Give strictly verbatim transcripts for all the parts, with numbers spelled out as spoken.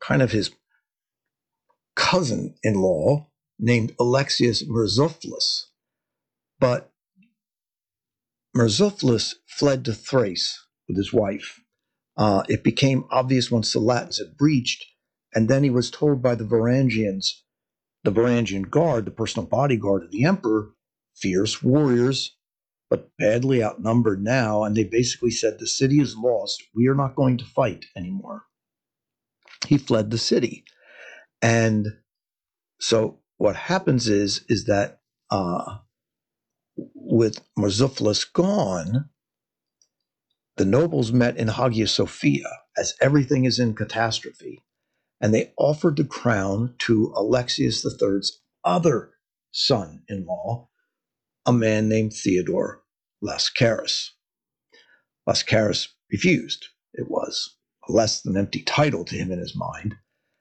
kind of his cousin-in-law named Alexius Murtzuphlus. But Murtzuphlus fled to Thrace with his wife. Uh, it became obvious once the Latins had breached, and then he was told by the Varangians, the Varangian guard, the personal bodyguard of the emperor, fierce warriors, but badly outnumbered now, and they basically said, the city is lost. We are not going to fight anymore. He fled the city. And so what happens is, is that uh, with Murtzuphlus gone, the nobles met in Hagia Sophia, as everything is in catastrophe, and they offered the crown to Alexius the third's other son-in-law, a man named Theodore Lascaris. Lascaris refused. It was a less than empty title to him in his mind.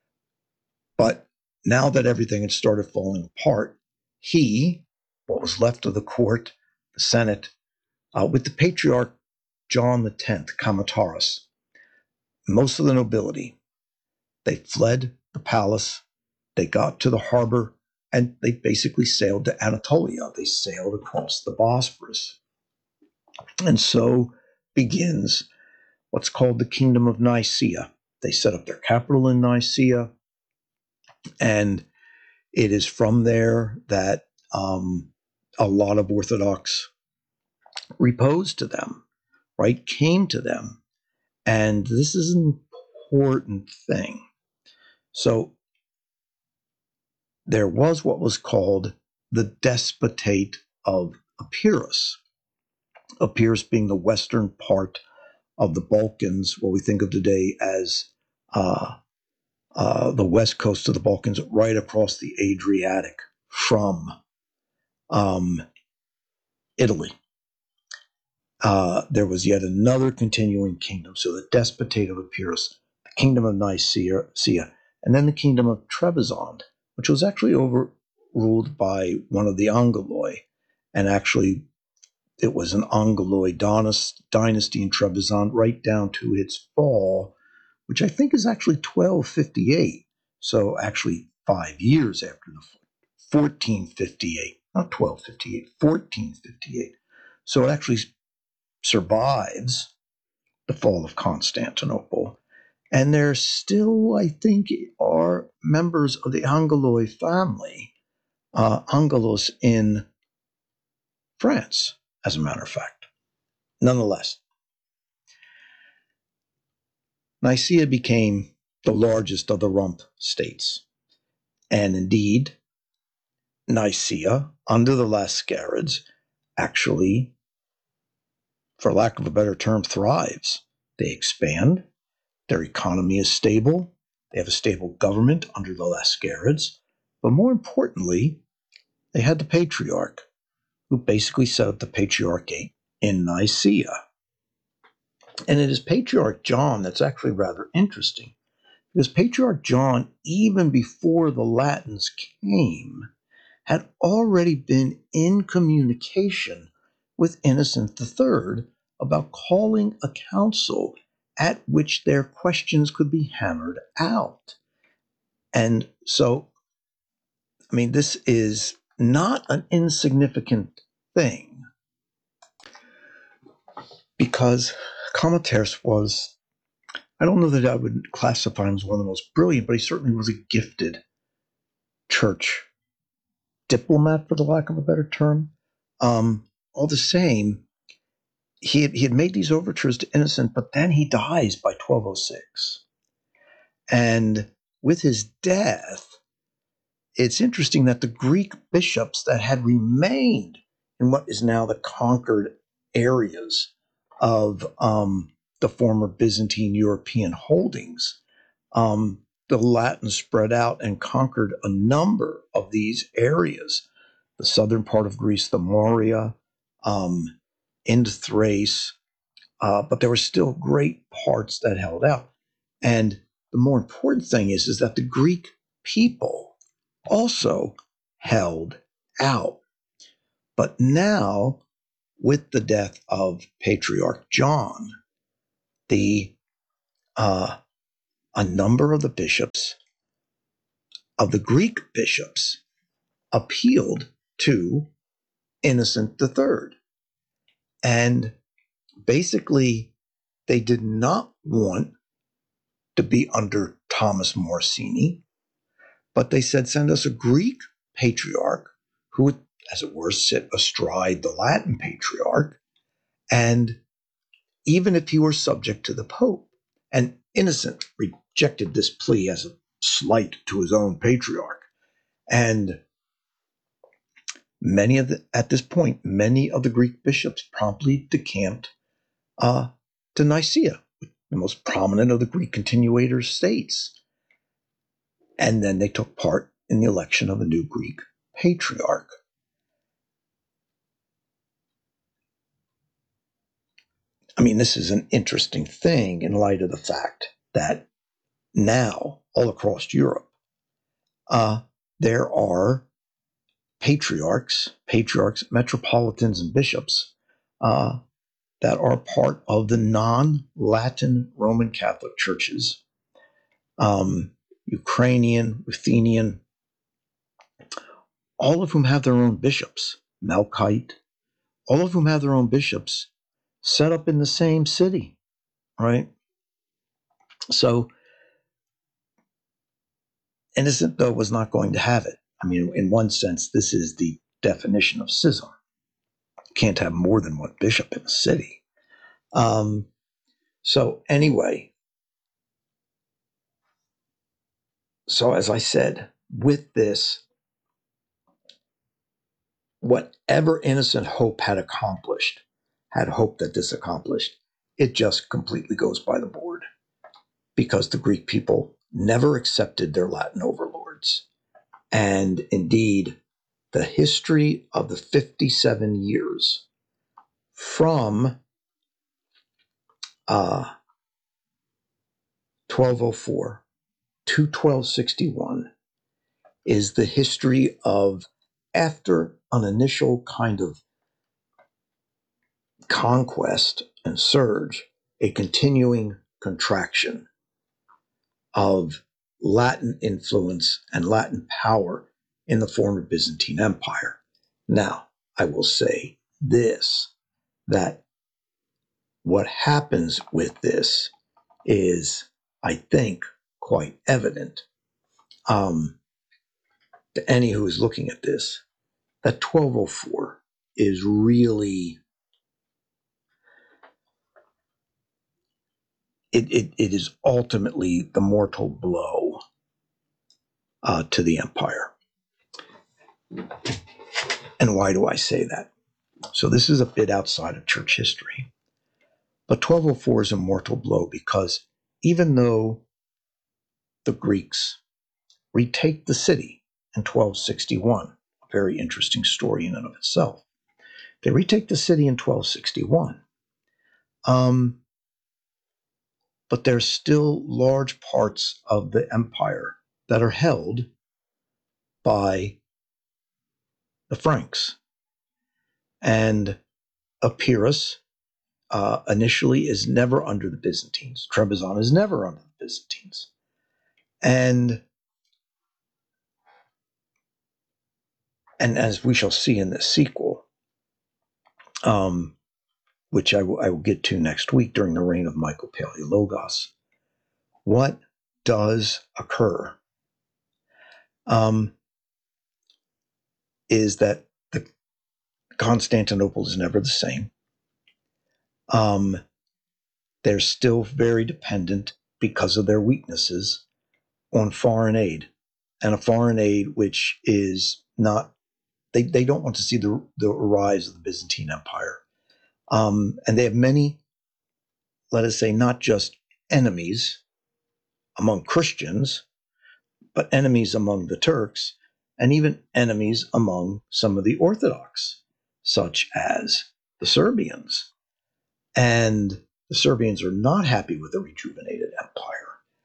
But now that everything had started falling apart, he, what was left of the court, the Senate, uh, with the Patriarch John the tenth, Kamataris, most of the nobility, they fled the palace, they got to the harbor, and they basically sailed to Anatolia. They sailed across the Bosphorus. And so begins what's called the Kingdom of Nicaea. They set up their capital in Nicaea, and it is from there that um, a lot of Orthodox reposed to them, right, came to them. And this is an important thing. So there was what was called the Despotate of Epirus. Epirus being the western part of the Balkans, what we think of today as uh, uh, the west coast of the Balkans, right across the Adriatic from um, Italy. Uh, there was yet another continuing kingdom. So the Despotate of Epirus, the Kingdom of Nicaea, and then the Kingdom of Trebizond, which was actually overruled by one of the Angeloi. And actually, it was an Angeloi dynasty in Trebizond right down to its fall, which I think is actually twelve fifty-eight. So actually five years after the fourteen fifty-eight, not twelve fifty-eight, fourteen fifty-eight. So it actually survives the fall of Constantinople. And there still, I think, are members of the Angeloi family, uh, Angelos in France, as a matter of fact. Nonetheless, Nicaea became the largest of the rump states. And indeed, Nicaea, under the Lascarids, actually, for lack of a better term, thrives. They expand. Their economy is stable. They have a stable government under the Lascarids. But more importantly, they had the Patriarch, who basically set up the Patriarchate in Nicaea. And it is Patriarch John that's actually rather interesting, because Patriarch John, even before the Latins came, had already been in communication with Innocent the third about calling a council at which their questions could be hammered out. And so, I mean, this is not an insignificant thing, because Kamataris was, I don't know that I would classify him as one of the most brilliant, but he certainly was a gifted church diplomat, for the lack of a better term. Um, all the same, he had, he had made these overtures to Innocent, but then he dies by twelve oh six. And with his death, it's interesting that the Greek bishops that had remained in what is now the conquered areas of um, the former Byzantine European holdings, um, the Latins spread out and conquered a number of these areas. The southern part of Greece, the Morea, um, into Thrace, uh, but there were still great parts that held out. And the more important thing is, is that the Greek people also held out. But now, with the death of Patriarch John, the uh, a number of the bishops of the Greek bishops appealed to Innocent the Third. And basically, they did not want to be under Thomas Morosini, but they said, send us a Greek patriarch who would, as it were, sit astride the Latin patriarch, and even if he were subject to the Pope. And Innocent rejected this plea as a slight to his own patriarch. And many of the, at this point, many of the Greek bishops promptly decamped uh, to Nicaea, the most prominent of the Greek continuator states. And then they took part in the election of a new Greek patriarch. I mean, this is an interesting thing in light of the fact that now, all across Europe, uh, there are patriarchs, patriarchs, metropolitans, and bishops uh, that are part of the non-Latin Roman Catholic churches, um, Ukrainian, Ruthenian, all of whom have their own bishops, Melkite, all of whom have their own bishops set up in the same city, right? So Innocent, though, was not going to have it. I mean, in one sense, this is the definition of schism. You can't have more than one bishop in a city. Um, so anyway, so as I said, with this, whatever Innocent Hope had accomplished, had hoped that this accomplished, it just completely goes by the board, because the Greek people never accepted their Latin overlords. And indeed, the history of the fifty-seven years from uh, twelve oh four to twelve sixty-one is the history of, after an initial kind of conquest and surge, a continuing contraction of Latin influence and Latin power in the former Byzantine Empire. Now, I will say this, that what happens with this is, I think, quite evident um, to any who is looking at this, that twelve oh four is really, it, it, it is ultimately the mortal blow uh, to the empire. And why do I say that? So this is a bit outside of church history. But twelve oh four is a mortal blow because even though the Greeks retake the city in twelve sixty-one, a very interesting story in and of itself, they retake the city in twelve sixty-one, um, but there's still large parts of the empire that are held by the Franks. And Epirus uh, initially is never under the Byzantines. Trebizond is never under the Byzantines. And, and as we shall see in the sequel, um, which I, w- I will get to next week during the reign of Michael Palaiologos, what does occur um, is that the Constantinople is never the same. Um, they're still very dependent, because of their weaknesses, on foreign aid, and a foreign aid which is not, they, they don't want to see the, the rise of the Byzantine Empire. Um, and they have many, let us say, not just enemies among Christians, but enemies among the Turks, and even enemies among some of the Orthodox, such as the Serbians. And the Serbians are not happy with the rejuvenated empire.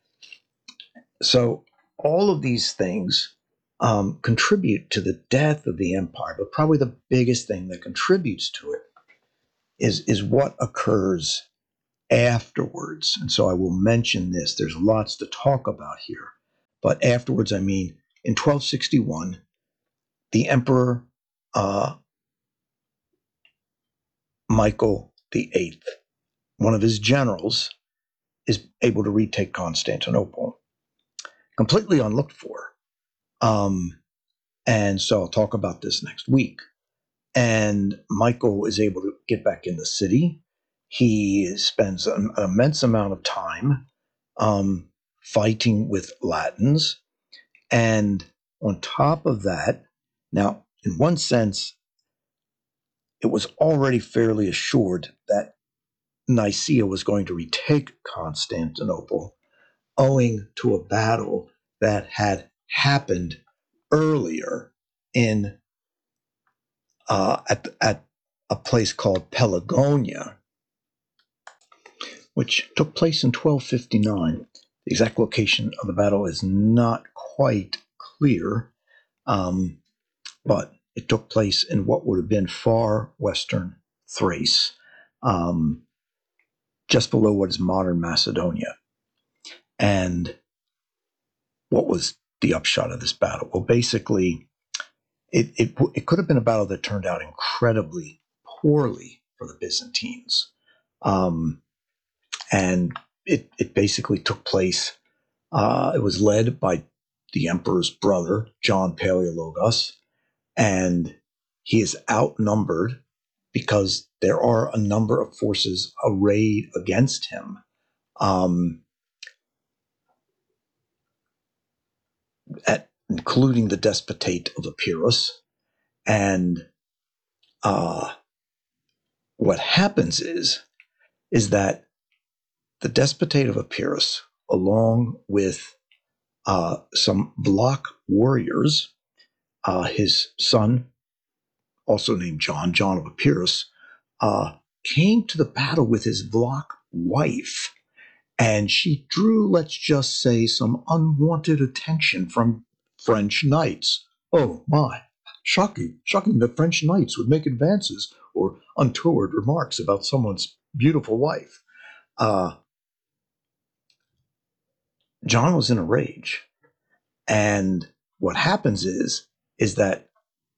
So all of these things um, contribute to the death of the empire, but probably the biggest thing that contributes to it is, is what occurs afterwards. And so I will mention this. There's lots to talk about here. But afterwards, I mean in twelve sixty-one, the Emperor uh, Michael the Eighth, one of his generals, is able to retake Constantinople, completely unlooked for. Um, and so I'll talk about this next week. And Michael is able to get back in the city. He spends an, an immense amount of time um, fighting with Latins. And on top of that, now, in one sense, it was already fairly assured that Nicaea was going to retake Constantinople, owing to a battle that had happened earlier in uh, at at a place called Pelagonia, which took place in twelve fifty-nine. The exact location of the battle is not quite clear, um, but it took place in what would have been far western Thrace, um, just below what is modern Macedonia. And what was the upshot of this battle? Well, basically, it, it, it could have been a battle that turned out incredibly poorly for the Byzantines. Um, and it, it basically took place, uh, it was led by the emperor's brother, John Paleologus, and he is outnumbered because there are a number of forces arrayed against him. Um, at, including the despotate of Epirus. And uh, what happens is, is that the despotate of Epirus, along with uh, some Vlach warriors, uh, his son, also named John, John of Epirus, uh, came to the battle with his Vlach wife. And she drew, let's just say, some unwanted attention from French knights. Oh my, shocking, shocking that French knights would make advances or untoward remarks about someone's beautiful wife. Uh, John was in a rage. And what happens is, is that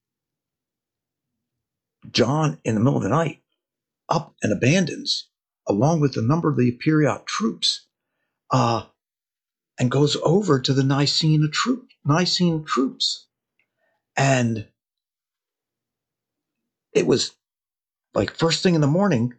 John, in the middle of the night, up and abandons, along with a number of the Epirote troops, uh, and goes over to the Nicene, troop, Nicene troops. And it was like first thing in the morning,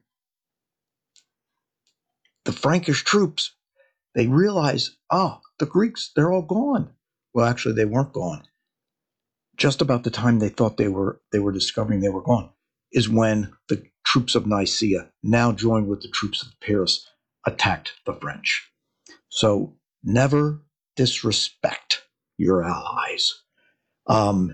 the Frankish troops, they realized, ah, the Greeks, they're all gone. Well, actually, they weren't gone. Just about the time they thought they were they were discovering they were gone is when the troops of Nicaea, now joined with the troops of Paris, attacked the French. So never disrespect your allies. Um,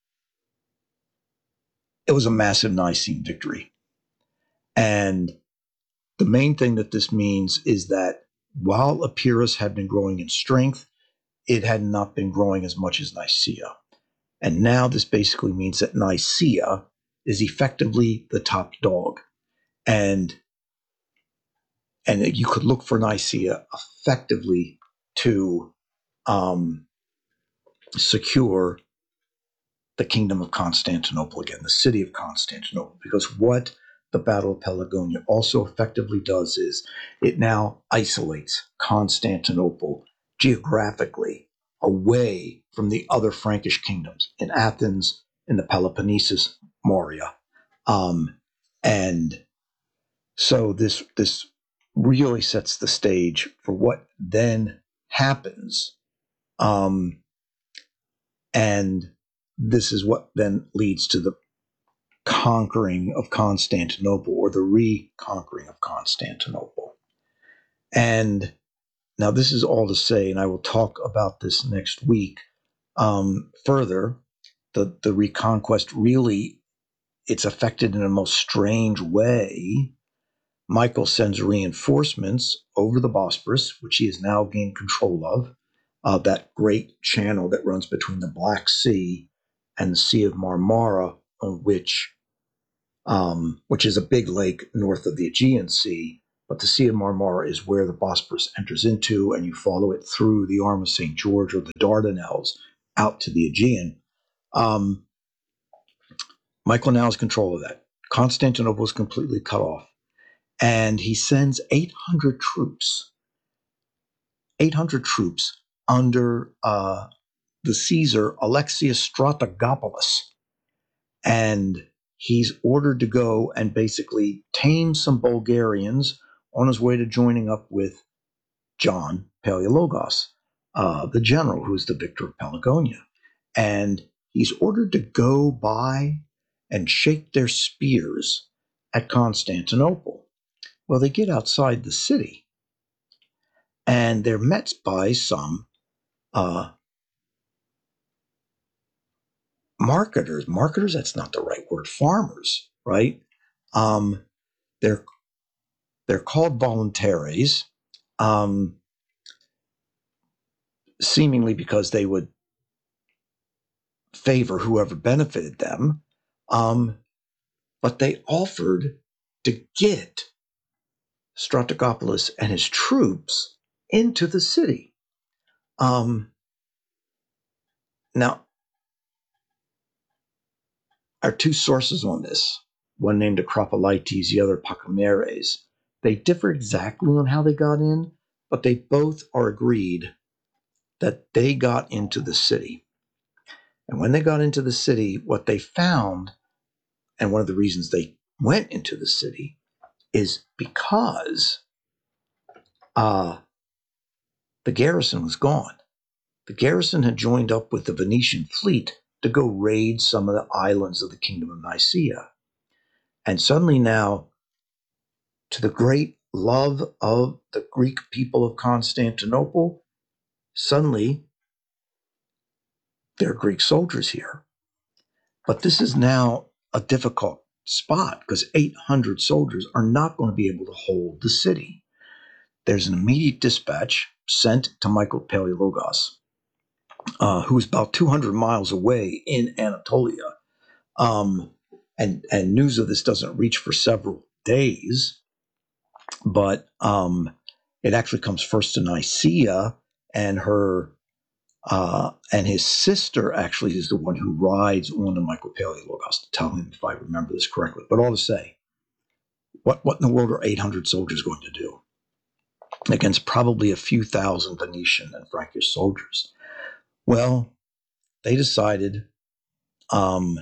it was a massive Nicene victory. And the main thing that this means is that while Epirus had been growing in strength, it had not been growing as much as Nicaea. And now this basically means that Nicaea is effectively the top dog. And, and you could look for Nicaea effectively to um, secure the kingdom of Constantinople again, the city of Constantinople, because what the Battle of Pelagonia also effectively does is it now isolates Constantinople geographically away from the other Frankish kingdoms in Athens, in the Peloponnesus, Morea. Um, and so this, this really sets the stage for what then happens. Um, and this is what then leads to the conquering of Constantinople, or the reconquering of Constantinople. And now this is all to say, and I will talk about this next week um, further, the, the reconquest really, it's affected in a most strange way. Michael sends reinforcements over the Bosporus, which he has now gained control of, uh, that great channel that runs between the Black Sea and the Sea of Marmara, on which um, which is a big lake north of the Aegean Sea. But the Sea of Marmara is where the Bosporus enters into, and you follow it through the Arm of Saint George or the Dardanelles out to the Aegean. Um, Michael now has control of that. Constantinople is completely cut off. And he sends eight hundred troops, eight hundred troops under uh, the Caesar Alexius Strategopoulos. And he's ordered to go and basically tame some Bulgarians on his way to joining up with John Palaiologos, uh, the general who's the victor of Pelagonia. And he's ordered to go by and shake their spears at Constantinople. Well, they get outside the city, and they're met by some uh, marketers. Marketers, that's not the right word. Farmers, right? Um, they're they're called voluntaries, um, seemingly because they would favor whoever benefited them. Um, but they offered to get Strategopoulos and his troops into the city. Um, now, our two sources on this, one named Acropolites, the other Pachymeres, they differ exactly on how they got in, but they both are agreed that they got into the city. And when they got into the city, what they found, and one of the reasons they went into the city, is because uh, the garrison was gone. The garrison had joined up with the Venetian fleet to go raid some of the islands of the Kingdom of Nicaea. And suddenly now, to the great love of the Greek people of Constantinople, suddenly there are Greek soldiers here. But this is now a difficult spot because eight hundred soldiers are not going to be able to hold the city. There's an immediate dispatch sent to Michael Palaiologos, uh, who is about two hundred miles away in Anatolia. Um, and, and news of this doesn't reach for several days, but um, it actually comes first to Nicaea, and her uh, and his sister actually is the one who rides on to Michael Palaiologos to tell him, if I remember this correctly. But all to say, what what in the world are eight hundred soldiers going to do against probably a few thousand Venetian and Frankish soldiers? Well, they decided um,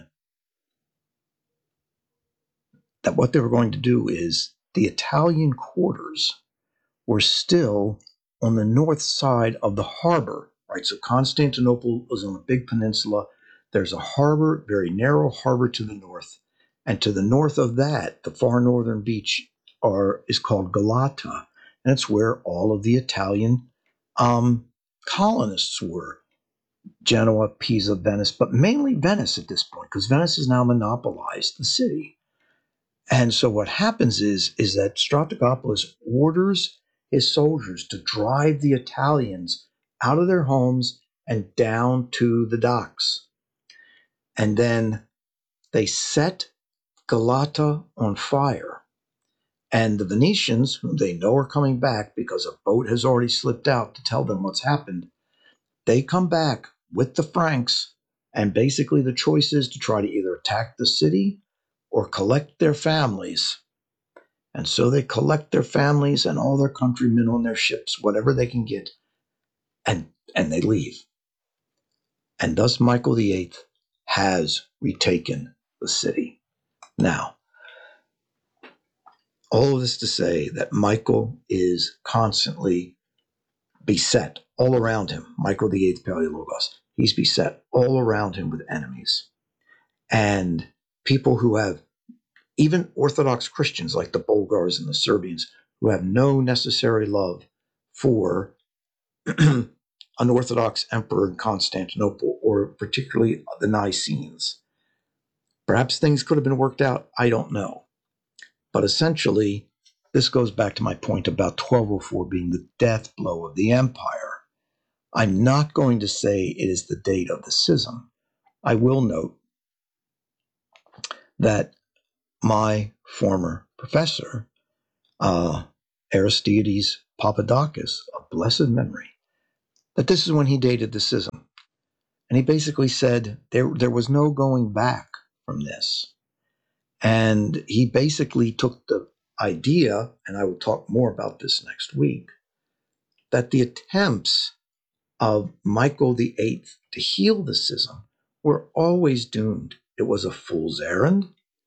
that what they were going to do is the Italian quarters were still on the north side of the harbor, right? So Constantinople was on a big peninsula. There's a harbor, very narrow harbor to the north. And to the north of that, the far northern beach are, is called Galata. And it's where all of the Italian um, colonists were. Genoa, Pisa, Venice, but mainly Venice at this point, because Venice has now monopolized the city. And so what happens is, is that Strategopoulos orders his soldiers to drive the Italians out of their homes and down to the docks. And then they set Galata on fire. And the Venetians, whom they know are coming back because a boat has already slipped out to tell them what's happened, they come back with the Franks. And basically the choice is to try to either attack the city or collect their families. And so they collect their families and all their countrymen on their ships, whatever they can get, and, and they leave. And thus Michael the Eighth has retaken the city. Now, all of this to say that Michael is constantly beset all around him. Michael the Eighth Palaiologos. He's beset all around him with enemies. And people who have, even Orthodox Christians like the Bulgars and the Serbians, who have no necessary love for an Orthodox emperor in Constantinople, or particularly the Nicenes. Perhaps things could have been worked out. I don't know. But essentially, this goes back to my point about twelve oh four being the death blow of the empire. I'm not going to say it is the date of the schism. I will note that my former professor, uh, Aristides Papadakis, of blessed memory, that this is when he dated the schism. And he basically said there, there was no going back from this. And he basically took the idea, and I will talk more about this next week, that the attempts of Michael the Eighth to heal the schism were always doomed. It was a fool's errand.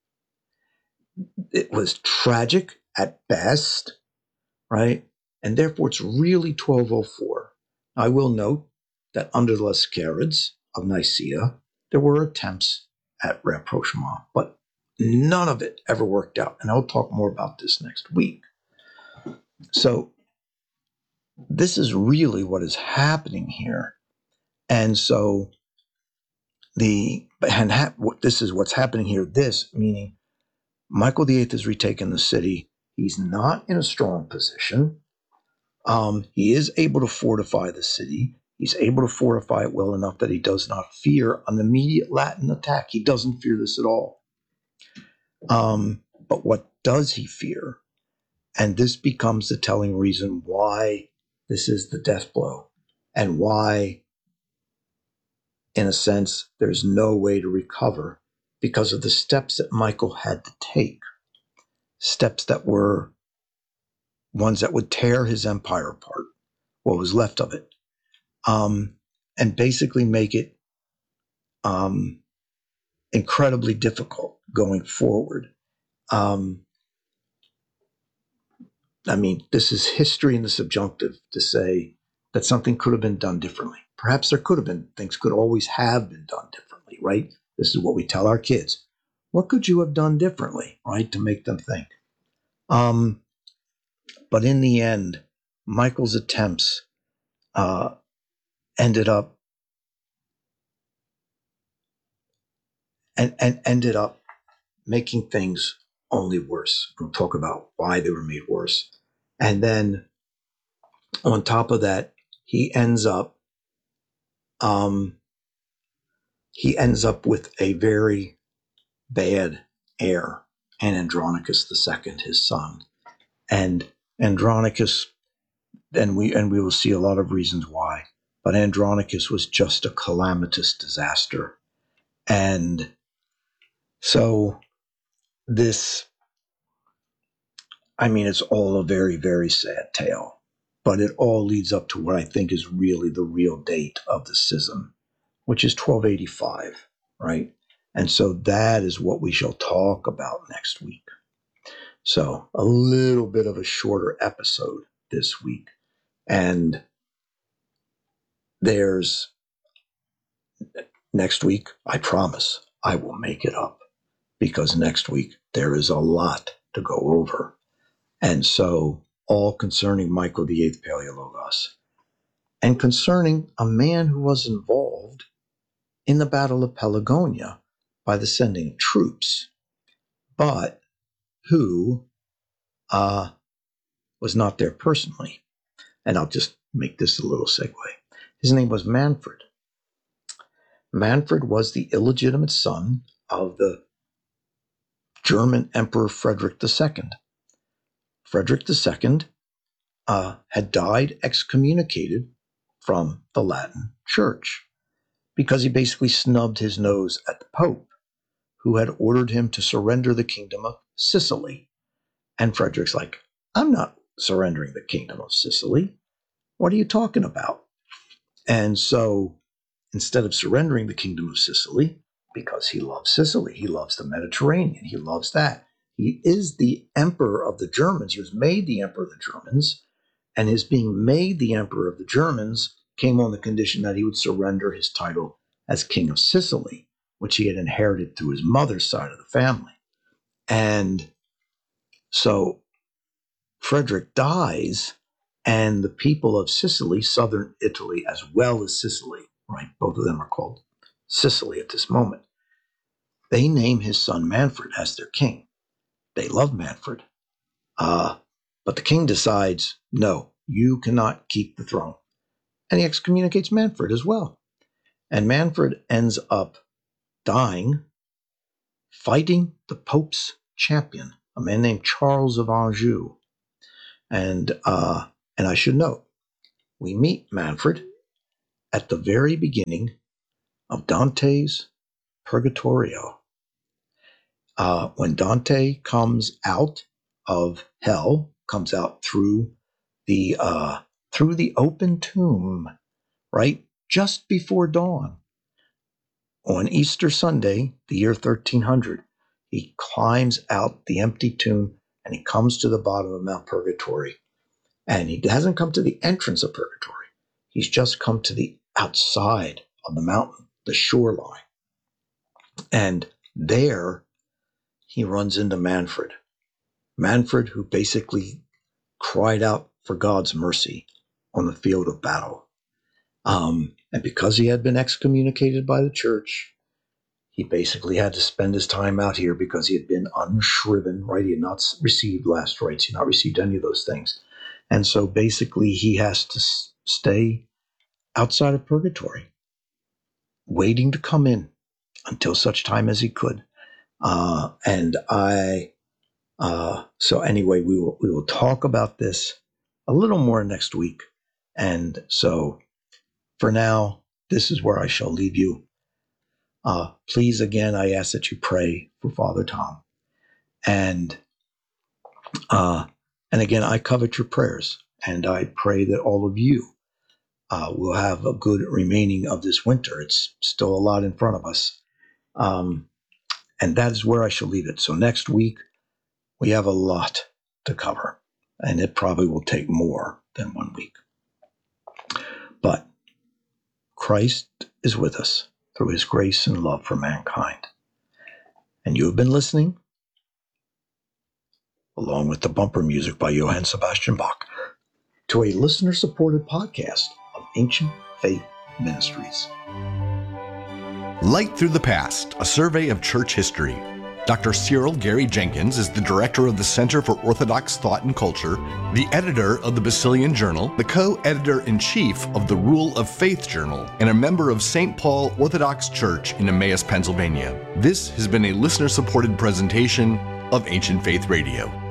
It was tragic at best, right? And therefore, it's really twelve oh four. I will note that under the Lascarids of Nicaea, there were attempts at rapprochement, but none of it ever worked out. And I'll talk more about this next week. So this is really what is happening here. And so the and ha, this is what's happening here. This meaning Michael the Eighth has retaken the city. He's not in a strong position. Um, he is able to fortify the city. He's able to fortify it well enough that he does not fear an immediate Latin attack. He doesn't fear this at all. Um, but what does he fear? And this becomes the telling reason why this is the death blow and why, in a sense, there's no way to recover because of the steps that Michael had to take. Steps that were ones that would tear his empire apart, what was left of it, um, and basically make it um, incredibly difficult going forward. Um, I mean, this is history in the subjunctive to say that something could have been done differently. Perhaps there could have been, things could always have been done differently, right? This is what we tell our kids. What could you have done differently, right, to make them think? Um, but in the end, Michael's attempts uh, ended up and, and ended up making things only worse. We'll talk about why they were made worse. And then on top of that, he ends up um, he ends up with a very bad heir, and Andronicus the Second, his son. And Andronicus, and we and we will see a lot of reasons why, but Andronicus was just a calamitous disaster. And so this, I mean, it's all a very, very sad tale, but it all leads up to what I think is really the real date of the schism, which is twelve eighty-five, right? And so that is what we shall talk about next week. So a little bit of a shorter episode this week. And there's next week, I promise I will make it up because next week there is a lot to go over. And so all concerning Michael the Eighth Paleologos and concerning a man who was involved in the Battle of Pelagonia by the sending of troops, but who uh, was not there personally. And I'll just make this a little segue. His name was Manfred. Manfred was the illegitimate son of the German Emperor Frederick the Second. Frederick the Second uh, had died excommunicated from the Latin Church because he basically snubbed his nose at the Pope, who had ordered him to surrender the kingdom of Sicily. And Frederick's like, I'm not surrendering the kingdom of Sicily. What are you talking about? And so instead of surrendering the kingdom of Sicily, because he loves Sicily, he loves the Mediterranean, he loves that. He is the emperor of the Germans. He was made the emperor of the Germans, and his being made the emperor of the Germans came on the condition that he would surrender his title as king of Sicily, which he had inherited through his mother's side of the family. And so Frederick dies, and the people of Sicily, southern Italy, as well as Sicily, right? Both of them are called Sicily at this moment. They name his son Manfred as their king. They love Manfred. Uh, but the king decides, no, you cannot keep the throne. And he excommunicates Manfred as well. And Manfred ends up dying fighting the Pope's champion, a man named Charles of Anjou. And, uh, and I should note, we meet Manfred at the very beginning of Dante's Purgatorio. Uh, when Dante comes out of hell, comes out through the uh, through the open tomb, right just before dawn, on Easter Sunday, the year thirteen hundred, he climbs out the empty tomb and he comes to the bottom of Mount Purgatory. And he hasn't come to the entrance of Purgatory. He's just come to the outside of the mountain, the shoreline. And there he runs into Manfred. Manfred, who basically cried out for God's mercy on the field of battle. Um, and because he had been excommunicated by the church, he basically had to spend his time out here because he had been unshriven, right? He had not received last rites. He had not received any of those things. And so basically he has to s- stay outside of purgatory, waiting to come in until such time as he could. Uh, and I, uh, so anyway, we will, we will talk about this a little more next week. And so for now, this is where I shall leave you. Uh, please, again, I ask that you pray for Father Tom. And, uh, and again, I covet your prayers, and I pray that all of you uh, will have a good remaining of this winter. It's still a lot in front of us. Um, and that is where I shall leave it. So next week, we have a lot to cover, and it probably will take more than one week. But Christ is with us through his grace and love for mankind. And you have been listening, along with the bumper music by Johann Sebastian Bach, to a listener-supported podcast of Ancient Faith Ministries. Light Through the Past, a survey of church history. Doctor Cyril Gary Jenkins is the director of the Center for Orthodox Thought and Culture, the editor of the Basilian Journal, the co-editor-in-chief of the Rule of Faith Journal, and a member of Saint Paul Orthodox Church in Emmaus, Pennsylvania. This has been a listener-supported presentation of Ancient Faith Radio.